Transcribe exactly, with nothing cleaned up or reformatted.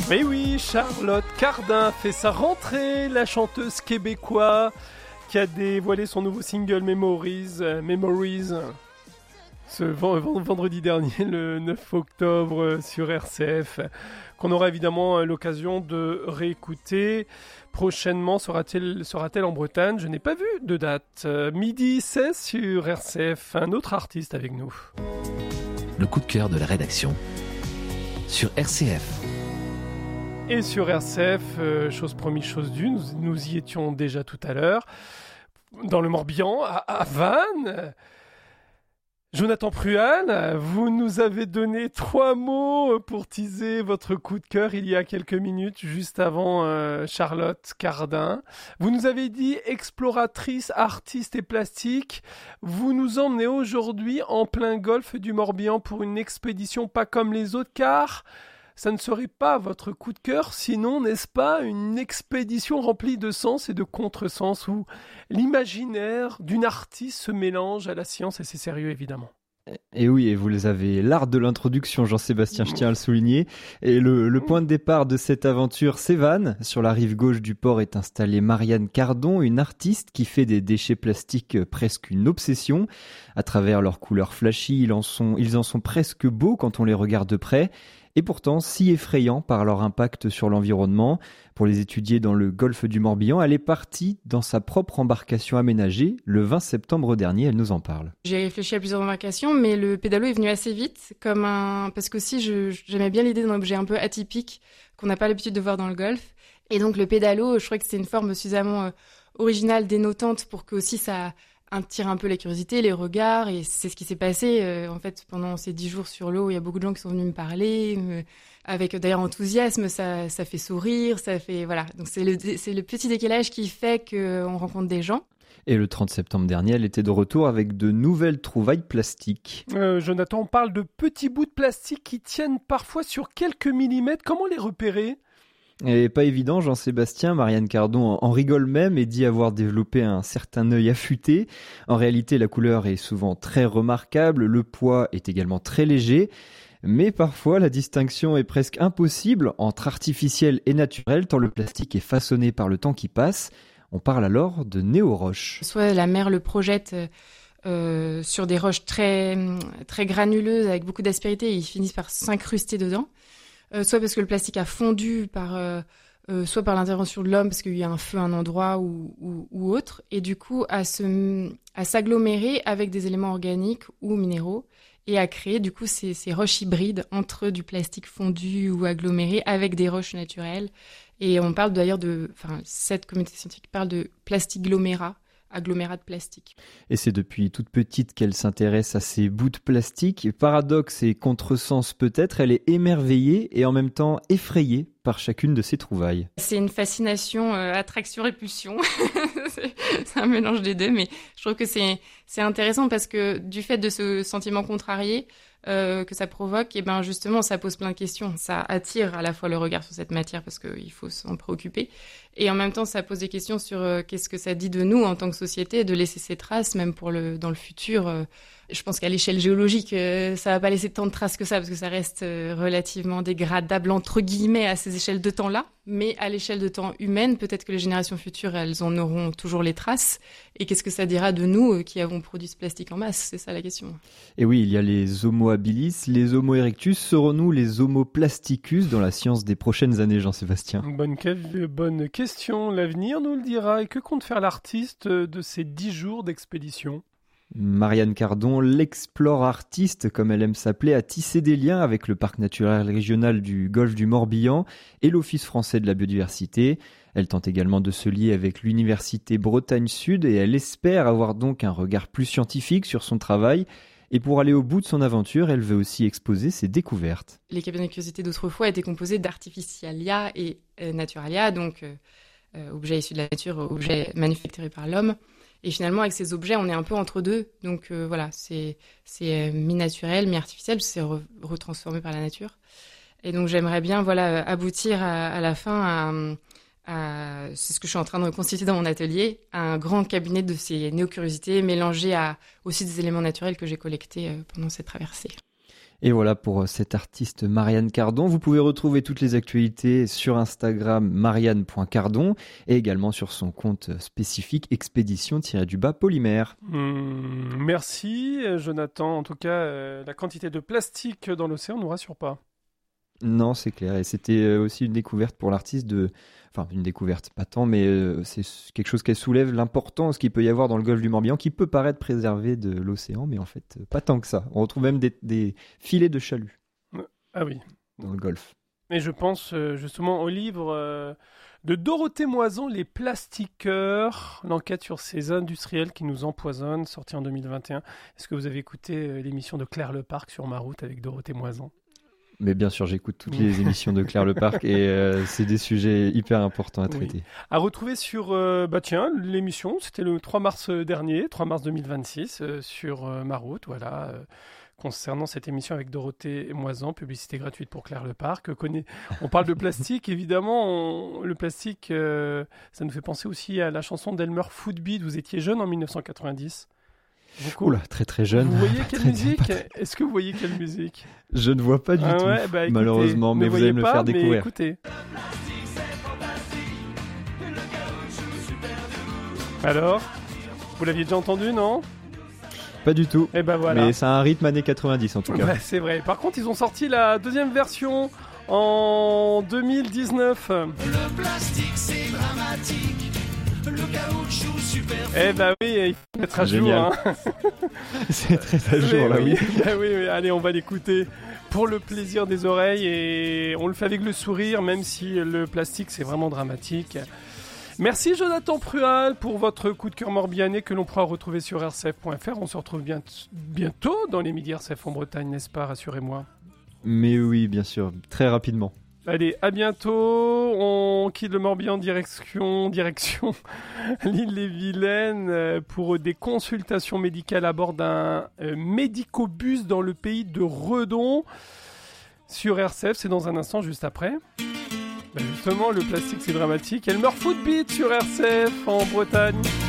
Mais oui, Charlotte Cardin fait sa rentrée, la chanteuse québécoise qui a dévoilé son nouveau single Memories, euh, Memories ce vendredi dernier, le neuf octobre sur R C F, qu'on aura évidemment l'occasion de réécouter. Prochainement, sera-t-elle, sera-t-elle en Bretagne ? Je n'ai pas vu de date. Euh, midi seize sur R C F, un autre artiste avec nous. Le coup de cœur de la rédaction sur R C F. Et sur R C F, euh, chose promise, chose due, nous, nous y étions déjà tout à l'heure, dans le Morbihan, à, à Vannes. Jonathan Prual, vous nous avez donné trois mots pour teaser votre coup de cœur il y a quelques minutes, juste avant euh, Charlotte Cardin. Vous nous avez dit exploratrice, artiste et plastique. Vous nous emmenez aujourd'hui en plein golfe du Morbihan pour une expédition pas comme les autres, car ça ne serait pas votre coup de cœur, sinon, n'est-ce pas, une expédition remplie de sens et de contresens où l'imaginaire d'une artiste se mélange à la science, et c'est sérieux évidemment. Et oui, et vous les avez l'art de l'introduction, Jean-Sébastien, je tiens à le souligner. Et le, le point de départ de cette aventure, c'est Vannes. Sur la rive gauche du port est installée Marianne Cardon, une artiste qui fait des déchets plastiques presque une obsession. À travers leurs couleurs flashy, ils en sont, ils en sont presque beaux quand on les regarde de près. Et pourtant si effrayants par leur impact sur l'environnement. Pour les étudier dans le golfe du Morbihan, elle est partie dans sa propre embarcation aménagée. Le vingt septembre dernier, elle nous en parle. J'ai réfléchi à plusieurs embarcations, mais le pédalo est venu assez vite, comme un parce qu'aussi je, j'aimais bien l'idée d'un objet un peu atypique qu'on n'a pas l'habitude de voir dans le golfe. Et donc le pédalo, je trouvais que c'était une forme suffisamment euh, originale, dénotante pour que aussi ça attire un peu la curiosité, les regards, et c'est ce qui s'est passé euh, en fait pendant ces dix jours sur l'eau. Il y a beaucoup de gens qui sont venus me parler, euh, avec d'ailleurs enthousiasme. Ça, ça fait sourire, ça fait voilà. Donc c'est le, c'est le petit décalage qui fait qu'on rencontre des gens. Et le trente septembre dernier, elle était de retour avec de nouvelles trouvailles plastiques. Euh, Jonathan, on parle de petits bouts de plastique qui tiennent parfois sur quelques millimètres. Comment les repérer ? Et pas évident, Jean-Sébastien. Marianne Cardon en rigole même et dit avoir développé un certain œil affûté. En réalité, la couleur est souvent très remarquable, le poids est également très léger, mais parfois la distinction est presque impossible entre artificiel et naturel tant le plastique est façonné par le temps qui passe. On parle alors de néoroches. Soit la mer le projette euh, sur des roches très très granuleuses avec beaucoup d'aspérité et ils finissent par s'incruster dedans. Euh, soit parce que le plastique a fondu par, euh, euh, soit par l'intervention de l'homme parce qu'il y a un feu à un endroit ou, ou, ou autre, et du coup à se, à s'agglomérer avec des éléments organiques ou minéraux et à créer du coup ces, ces roches hybrides entre du plastique fondu ou aggloméré avec des roches naturelles. Et on parle d'ailleurs de, enfin cette communauté scientifique parle de plastiglomérat. Agglomérat de plastique. Et c'est depuis toute petite qu'elle s'intéresse à ces bouts de plastique. Paradoxe et contresens peut-être, elle est émerveillée et en même temps effrayée par chacune de ces trouvailles. C'est une fascination, euh, attraction-répulsion. c'est, c'est un mélange des deux, mais je trouve que c'est, c'est intéressant parce que du fait de ce sentiment contrarié euh, que ça provoque, et ben justement ça pose plein de questions. Ça attire à la fois le regard sur cette matière parce qu'il faut s'en préoccuper, et en même temps ça pose des questions sur euh, qu'est-ce que ça dit de nous en tant que société de laisser ces traces, même pour le dans le futur. Euh, je pense qu'à l'échelle géologique, euh, ça va pas laisser tant de traces que ça parce que ça reste euh, relativement dégradable entre guillemets à ces échelles de temps-là. Mais à l'échelle de temps humaine, peut-être que les générations futures, elles en auront toujours les traces. Et qu'est-ce que ça dira de nous euh, qui avons produit ce plastique en masse ? C'est ça la question. Et oui, il y a les Homo habilis, les Homo erectus. Serons-nous les Homo plasticus dans la science des prochaines années, Jean-Sébastien ? Bonne, bonne question. L'avenir nous le dira. Et que compte faire l'artiste de ces dix jours d'expédition ? Marianne Cardon, l'explore artiste, comme elle aime s'appeler, a tissé des liens avec le parc naturel régional du golfe du Morbihan et l'Office français de la biodiversité. Elle tente également de se lier avec l'Université Bretagne Sud et elle espère avoir donc un regard plus scientifique sur son travail. Et pour aller au bout de son aventure, elle veut aussi exposer ses découvertes. Les cabines de curiosité d'autrefois étaient composées d'artificialia et euh, naturalia, donc euh, euh, objets issus de la nature, objets manufacturés par l'homme. Et finalement, avec ces objets, on est un peu entre deux. Donc euh, voilà, c'est c'est mi-naturel, mi-artificiel, c'est re- retransformé par la nature. Et donc j'aimerais bien voilà aboutir à, à la fin à, à c'est ce que je suis en train de reconstituer dans mon atelier, à un grand cabinet de ces néocuriosités mélangées à aussi des éléments naturels que j'ai collectés euh, pendant cette traversée. Et voilà pour cette artiste Marianne Cardon. Vous pouvez retrouver toutes les actualités sur Instagram marianne point cardon et également sur son compte spécifique expédition-du-bas polymère. Mmh, merci Jonathan. En tout cas, euh, la quantité de plastique dans l'océan ne nous rassure pas. Non, c'est clair. Et c'était aussi une découverte pour l'artiste de... Enfin, une découverte, pas tant, mais euh, c'est quelque chose qui soulève l'importance qu'il peut y avoir dans le golfe du Morbihan, qui peut paraître préservé de l'océan, mais en fait, pas tant que ça. On retrouve même des, des filets de chalut. Ah oui. Dans le golfe. Et je pense euh, justement au livre euh, de Dorothée Moison, Les Plastiqueurs, l'enquête sur ces industriels qui nous empoisonnent, sorti en deux mille vingt et un. Est-ce que vous avez écouté euh, l'émission de Claire Leparc sur Ma Route avec Dorothée Moison ? Mais bien sûr, j'écoute toutes les émissions de Claire Leparc et euh, c'est des sujets hyper importants à traiter. Oui. À retrouver sur, euh, bah tiens, l'émission, c'était le trois mars dernier, trois mars deux mille vingt-six, euh, sur euh, Ma Route, voilà, euh, concernant cette émission avec Dorothée Moison, publicité gratuite pour Claire Leparc. Connaît... On parle de plastique, évidemment, on... le plastique, euh, ça nous fait penser aussi à la chanson d'Elmer Footbeat, vous étiez jeune en dix-neuf cent quatre-vingt-dix. Beaucoup. Oula, très très jeune. Vous voyez quelle musique ? Est-ce que vous voyez quelle musique ? Je ne vois pas du ah tout, ouais, bah, écoutez, malheureusement, mais vous allez me le faire découvrir. Écoutez. Alors, vous l'aviez déjà entendu, non ? Pas du tout. Et ben voilà. Mais ça a un rythme années quatre-vingt-dix en tout cas. Ouais, c'est vrai. Par contre, ils ont sorti la deuxième version en deux mille dix-neuf. Le plastique, c'est dramatique. Le caoutchouc super. Eh ben oui, il faut être à jour. Hein. C'est très à jour là, oui. oui. oui, oui. Allez, on va l'écouter pour le plaisir des oreilles et on le fait avec le sourire, même si le plastique c'est vraiment dramatique. Merci Jonathan Prual pour votre coup de cœur morbihanais que l'on pourra retrouver sur r c f point f r. On se retrouve bien t- bientôt dans les Midi R C F en Bretagne, n'est-ce pas ? Rassurez-moi. Mais oui, bien sûr, très rapidement. Allez, à bientôt. On quitte le Morbihan direction, direction l'île-et-Vilaine pour des consultations médicales à bord d'un euh, médicobus dans le pays de Redon. Sur R C F, c'est dans un instant, juste après. Ben justement, le plastique, c'est dramatique. Elmer Footbeat sur R C F en Bretagne.